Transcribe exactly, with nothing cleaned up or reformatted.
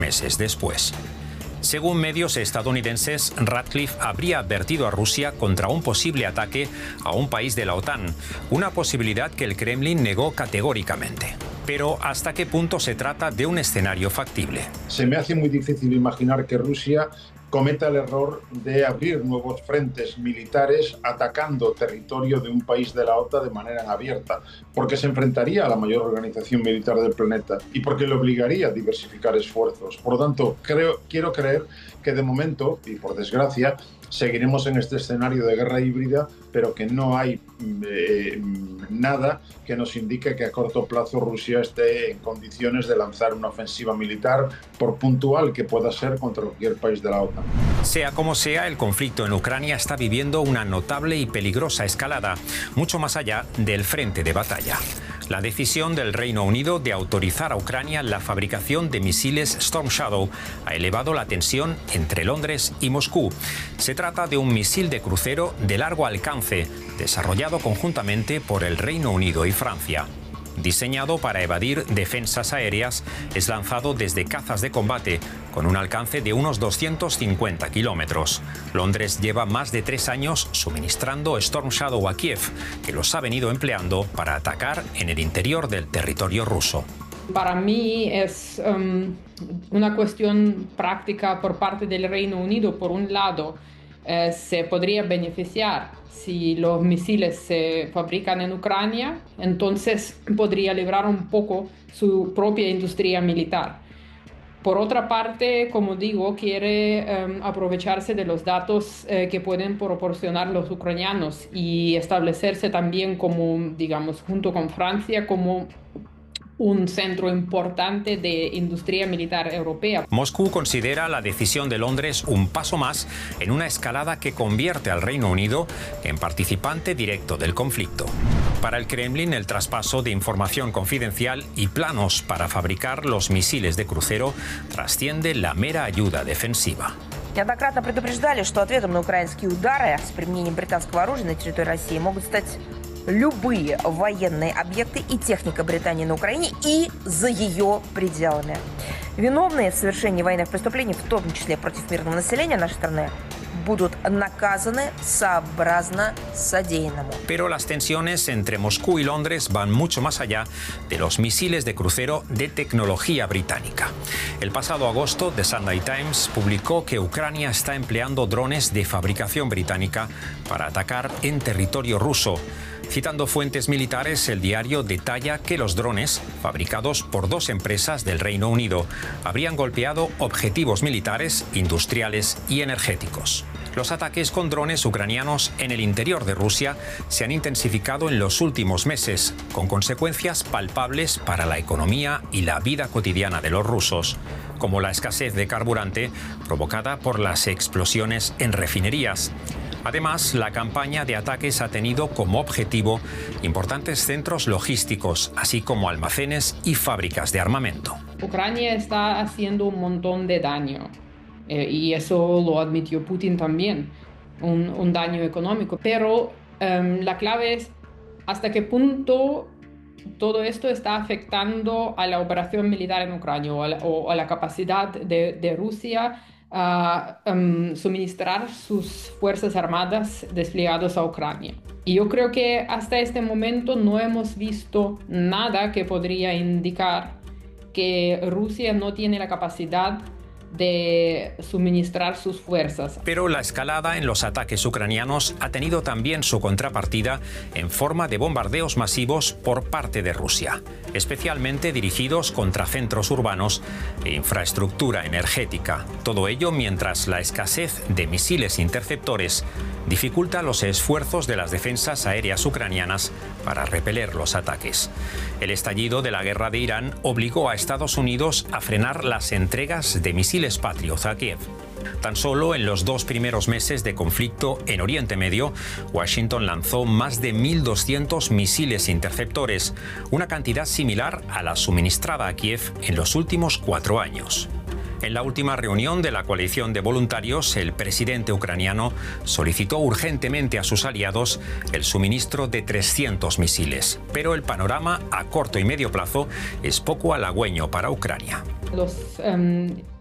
meses después. Según medios estadounidenses, Ratcliffe habría advertido a Rusia contra un posible ataque a un país de la OTAN, una posibilidad que el Kremlin negó categóricamente. Pero ¿hasta qué punto se trata de un escenario factible? Se me hace muy difícil imaginar que Rusia cometa el error de abrir nuevos frentes militares atacando territorio de un país de la OTAN de manera abierta, porque se enfrentaría a la mayor organización militar del planeta y porque le obligaría a diversificar esfuerzos. Por lo tanto, creo, quiero creer que de momento, y por desgracia, seguiremos en este escenario de guerra híbrida, pero que no hay eh, nada que nos indique que a corto plazo Rusia esté en condiciones de lanzar una ofensiva militar, por puntual que pueda ser, contra cualquier país de la OTAN. Sea como sea, el conflicto en Ucrania está viviendo una notable y peligrosa escalada, mucho más allá del frente de batalla. La decisión del Reino Unido de autorizar a Ucrania la fabricación de misiles Storm Shadow ha elevado la tensión entre Londres y Moscú. Se trata de un misil de crucero de largo alcance, desarrollado conjuntamente por el Reino Unido y Francia. Diseñado para evadir defensas aéreas, es lanzado desde cazas de combate, con un alcance de unos doscientos cincuenta kilómetros. Londres lleva más de tres años suministrando Storm Shadow a Kiev, que los ha venido empleando para atacar en el interior del territorio ruso. Para mí es um, una cuestión práctica por parte del Reino Unido. Por un lado, eh, se podría beneficiar si los misiles se fabrican en Ucrania, entonces podría librar un poco su propia industria militar. Por otra parte, como digo, quiere um, aprovecharse de los datos eh, que pueden proporcionar los ucranianos y establecerse también como, digamos, junto con Francia, como un centro importante de industria militar europea. Moscú considera la decisión de Londres un paso más en una escalada que convierte al Reino Unido en participante directo del conflicto. Para el Kremlin, el traspaso de información confidencial y planos para fabricar los misiles de crucero trasciende la mera ayuda defensiva. Неоднократно предупреждали, что ответом на украинские удары с применением британского оружия на территории России могут стать любые военные объекты и техника Британии на Украине и за ее пределами. Виновные в совершении военных преступлений, в том числе против мирного населения нашей страны, будут наказаны сообразно содеянному. Pero las tensiones entre Moscú y Londres van mucho más allá de los misiles de crucero de tecnología británica. El pasado agosto, The Sunday Times publicó que Ucrania está empleando drones de fabricación británica para atacar en territorio ruso. Citando fuentes militares, el diario detalla que los drones, fabricados por dos empresas del Reino Unido, habrían golpeado objetivos militares, industriales y energéticos. Los ataques con drones ucranianos en el interior de Rusia se han intensificado en los últimos meses, con consecuencias palpables para la economía y la vida cotidiana de los rusos, como la escasez de carburante provocada por las explosiones en refinerías. Además, la campaña de ataques ha tenido como objetivo importantes centros logísticos, así como almacenes y fábricas de armamento. Ucrania está haciendo un montón de daño, eh, y eso lo admitió Putin también, un, un daño económico. Pero um, la clave es hasta qué punto todo esto está afectando a la operación militar en Ucrania o a la, o a la capacidad de, de Rusia a um, suministrar sus fuerzas armadas desplegadas a Ucrania. Y yo creo que hasta este momento no hemos visto nada que podría indicar que Rusia no tiene la capacidad de suministrar sus fuerzas. Pero la escalada en los ataques ucranianos ha tenido también su contrapartida en forma de bombardeos masivos por parte de Rusia, especialmente dirigidos contra centros urbanos e infraestructura energética. Todo ello mientras la escasez de misiles interceptores dificulta los esfuerzos de las defensas aéreas ucranianas para repeler los ataques. El estallido de la guerra de Irán obligó a Estados Unidos a frenar las entregas de misiles Patriot a Kiev. Tan solo en los dos primeros meses de conflicto en Oriente Medio, Washington lanzó más de mil doscientos misiles interceptores, una cantidad similar a la suministrada a Kiev en los últimos cuatro años. En la última reunión de la coalición de voluntarios, el presidente ucraniano solicitó urgentemente a sus aliados el suministro de trescientos misiles. Pero el panorama a corto y medio plazo es poco halagüeño para Ucrania. Los um,